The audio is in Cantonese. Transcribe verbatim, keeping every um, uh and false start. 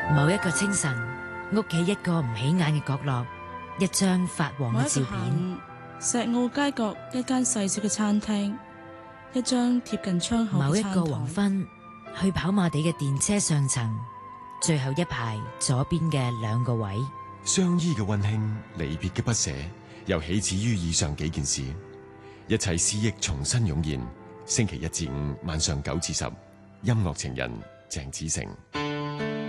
某一個清晨，屋企一個唔起眼嘅角落，一張發黃嘅照片。 石澳街角一間細小嘅餐廳，一張貼近窗口嘅餐台。 某一個黃昏，去跑馬地嘅電車上層，最後一排左邊嘅兩個位。 相依嘅溫馨，離別嘅不捨，又起始於以上幾件事。一切思憶重新湧現。星期一至五晚上九至十，音樂情人鄭子誠。